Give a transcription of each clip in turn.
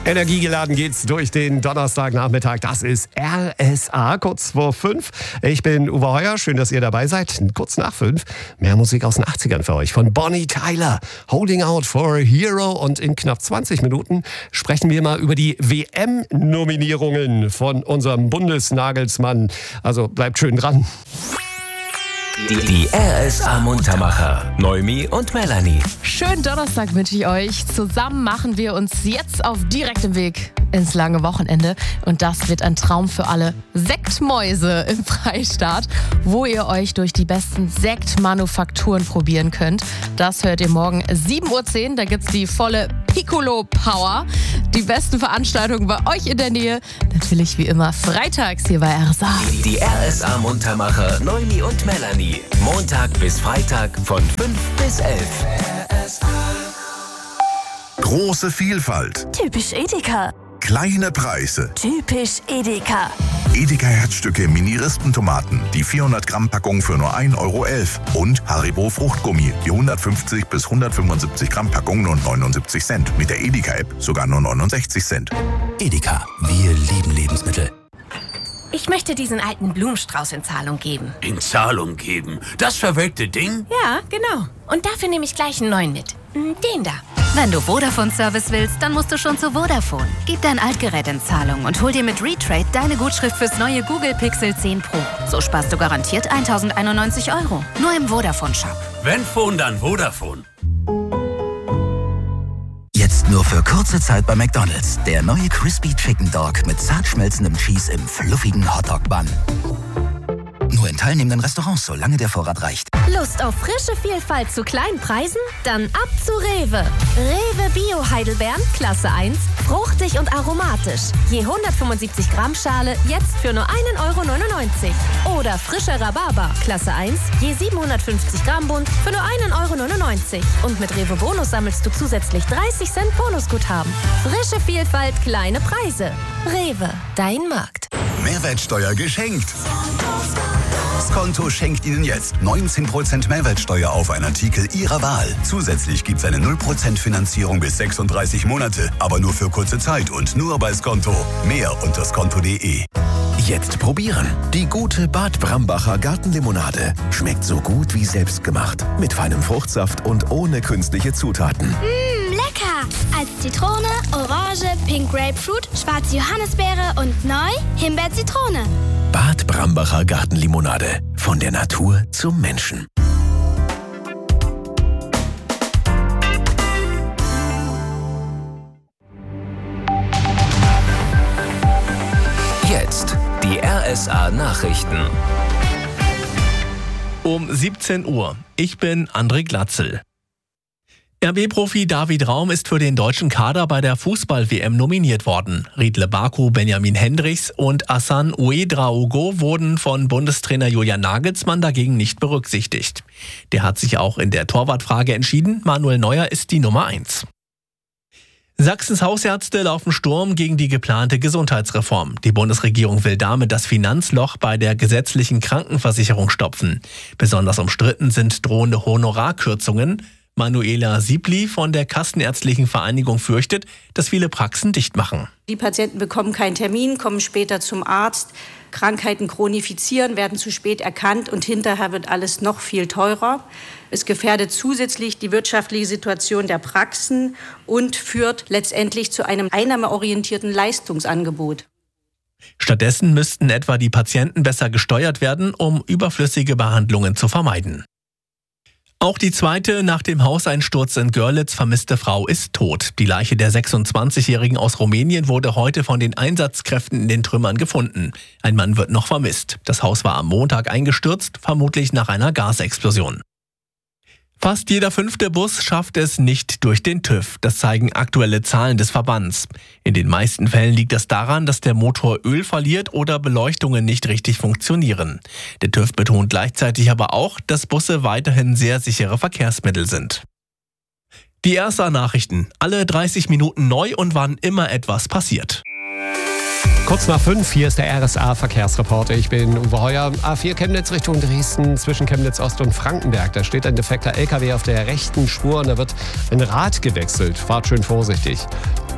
Energiegeladen geht's durch den Donnerstagnachmittag. Das ist RSA, kurz vor 5. Ich bin Uwe Heuer, schön, dass ihr dabei seid. Kurz nach 5, mehr Musik aus den 80ern für euch. Von Bonnie Tyler, Holding Out for a Hero. Und in knapp 20 Minuten sprechen wir mal über die WM-Nominierungen von unserem Bundesnagelsmann. Also bleibt schön dran. Die RSA Muntermacher, Noemi und Melanie. Schönen Donnerstag wünsche ich euch. Zusammen machen wir uns jetzt auf direktem Weg ins lange Wochenende. Und das wird ein Traum für alle Sektmäuse im Freistaat, wo ihr euch durch die besten Sektmanufakturen probieren könnt. Das hört ihr morgen 7.10 Uhr. Da gibt's die volle Piccolo Power. Die besten Veranstaltungen bei euch in der Nähe. Natürlich wie immer freitags hier bei RSA. Die RSA Muntermacher, Noemi und Melanie. Montag bis Freitag von 5 bis 11. Große Vielfalt. Typisch Edeka. Kleine Preise. Typisch Edeka. Edeka Herzstücke Mini-Rispentomaten. Die 400 Gramm Packung für nur 1,11 Euro. Und Haribo Fruchtgummi. Die 150 bis 175 Gramm Packung nur 79 Cent. Mit der Edeka-App sogar nur 69 Cent. Edeka, wir lieben Lebensmittel. Ich möchte diesen alten Blumenstrauß in Zahlung geben. In Zahlung geben? Das verwelkte Ding? Ja, genau. Und dafür nehme ich gleich einen neuen mit. Den da. Wenn du Vodafone-Service willst, dann musst du schon zu Vodafone. Gib dein Altgerät in Zahlung und hol dir mit Retrade deine Gutschrift fürs neue Google Pixel 10 Pro. So sparst du garantiert 1.091 €. Nur im Vodafone-Shop. Wenn Phone, dann Vodafone. Jetzt nur für kurze Zeit bei McDonald's. Der neue Crispy Chicken Dog mit zart schmelzendem Cheese im fluffigen Hotdog-Bun. Nur in teilnehmenden Restaurants, solange der Vorrat reicht. Lust auf frische Vielfalt zu kleinen Preisen? Dann ab zu Rewe. Rewe Bio Heidelbeeren, Klasse 1, fruchtig und aromatisch. Je 175 Gramm Schale, jetzt für nur 1,99 €. Oder frischer Rhabarber, Klasse 1, je 750 Gramm Bund, für nur 1,99 €. Und mit Rewe Bonus sammelst du zusätzlich 30 Cent Bonusguthaben. Frische Vielfalt, kleine Preise. Rewe, dein Markt. Mehrwertsteuer geschenkt. Skonto schenkt Ihnen jetzt 19% Mehrwertsteuer auf einen Artikel Ihrer Wahl. Zusätzlich gibt es eine 0% Finanzierung bis 36 Monate, aber nur für kurze Zeit und nur bei Skonto. Mehr unter skonto.de. Jetzt probieren. Die gute Bad Brambacher Gartenlimonade. Schmeckt so gut wie selbstgemacht. Mit feinem Fruchtsaft und ohne künstliche Zutaten. Lecker! Als Zitrone, Orange, Pink Grapefruit, schwarze Johannisbeere und neu Himbeer-Zitrone. Bad Brambacher Gartenlimonade. Von der Natur zum Menschen. Jetzt die RSA Nachrichten. Um 17 Uhr. Ich bin André Glatzel. RB-Profi David Raum ist für den deutschen Kader bei der Fußball-WM nominiert worden. Riedle Baku, Benjamin Hendricks und Hassan Ouedraogo wurden von Bundestrainer Julian Nagelsmann dagegen nicht berücksichtigt. Der hat sich auch in der Torwartfrage entschieden. Manuel Neuer ist die Nummer 1. Sachsens Hausärzte laufen Sturm gegen die geplante Gesundheitsreform. Die Bundesregierung will damit das Finanzloch bei der gesetzlichen Krankenversicherung stopfen. Besonders umstritten sind drohende Honorarkürzungen. Manuela Siebli von der Kassenärztlichen Vereinigung fürchtet, dass viele Praxen dicht machen. Die Patienten bekommen keinen Termin, kommen später zum Arzt. Krankheiten chronifizieren, werden zu spät erkannt und hinterher wird alles noch viel teurer. Es gefährdet zusätzlich die wirtschaftliche Situation der Praxen und führt letztendlich zu einem einnahmeorientierten Leistungsangebot. Stattdessen müssten etwa die Patienten besser gesteuert werden, um überflüssige Behandlungen zu vermeiden. Auch die zweite nach dem Hauseinsturz in Görlitz vermisste Frau ist tot. Die Leiche der 26-Jährigen aus Rumänien wurde heute von den Einsatzkräften in den Trümmern gefunden. Ein Mann wird noch vermisst. Das Haus war am Montag eingestürzt, vermutlich nach einer Gasexplosion. Fast jeder 5. Bus schafft es nicht durch den TÜV. Das zeigen aktuelle Zahlen des Verbands. In den meisten Fällen liegt das daran, dass der Motor Öl verliert oder Beleuchtungen nicht richtig funktionieren. Der TÜV betont gleichzeitig aber auch, dass Busse weiterhin sehr sichere Verkehrsmittel sind. Die RSA-Nachrichten. Alle 30 Minuten neu und wann immer etwas passiert. Kurz nach 5, hier ist der RSA-Verkehrsreporter. Ich bin Uwe Heuer. A4 Chemnitz Richtung Dresden, zwischen Chemnitz Ost und Frankenberg. Da steht ein defekter LKW auf der rechten Spur und da wird ein Rad gewechselt. Fahrt schön vorsichtig.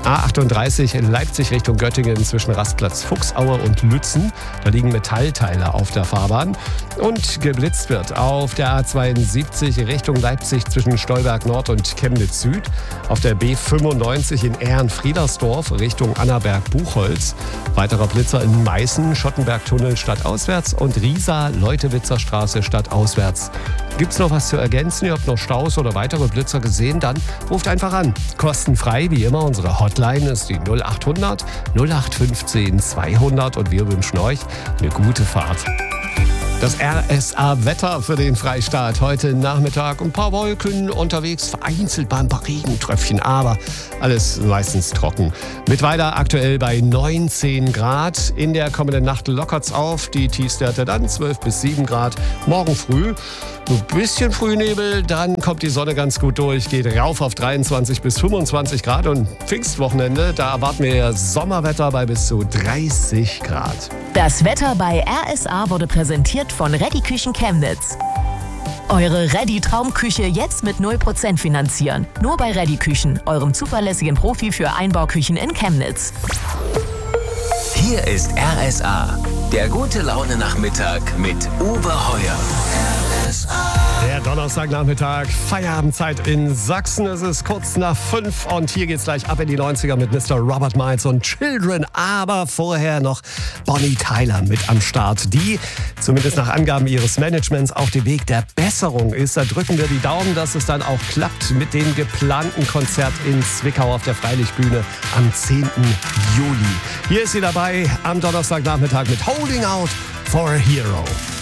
A38 in Leipzig Richtung Göttingen zwischen Rastplatz Fuchsaue und Lützen. Da liegen Metallteile auf der Fahrbahn. Und geblitzt wird auf der A72 Richtung Leipzig zwischen Stolberg Nord und Chemnitz Süd. Auf der B95 in Ehrenfriedersdorf Richtung Annaberg-Buchholz. Weiterer Blitzer in Meißen, Schottenberg-Tunnel stadtauswärts und Riesa-Leutewitzer Straße stadtauswärts. Gibt's noch was zu ergänzen? Ihr habt noch Staus oder weitere Blitzer gesehen? Dann ruft einfach an. Kostenfrei wie immer. Unsere Hotline ist die 0800 0815 200 und wir wünschen euch eine gute Fahrt. Das RSA-Wetter für den Freistaat. Heute Nachmittag ein paar Wolken unterwegs, vereinzelt mal ein paar Regentröpfchen, aber alles meistens trocken. Mittweida aktuell bei 19 Grad. In der kommenden Nacht lockert's auf. Die Tiefstwerte dann 12 bis 7 Grad. Morgen früh ein bisschen Frühnebel, dann kommt die Sonne ganz gut durch, geht rauf auf 23 bis 25 Grad und Pfingstwochenende, da erwarten wir Sommerwetter bei bis zu 30 Grad. Das Wetter bei RSA wurde präsentiert von Reddy Küchen Chemnitz. Eure Reddy Traumküche jetzt mit 0% finanzieren. Nur bei Reddy Küchen, eurem zuverlässigen Profi für Einbauküchen in Chemnitz. Hier ist RSA, der gute Laune Nachmittag mit Uwe Heuer. Der Donnerstagnachmittag, Feierabendzeit in Sachsen. Es ist kurz nach 5 und hier geht's gleich ab in die 90er mit Mr. Robert Miles und Children. Aber vorher noch Bonnie Tyler mit am Start, die zumindest nach Angaben ihres Managements auf dem Weg der Besserung ist. Da drücken wir die Daumen, dass es dann auch klappt mit dem geplanten Konzert in Zwickau auf der Freilichtbühne am 10. Juli. Hier ist sie dabei am Donnerstagnachmittag mit Holding Out for a Hero.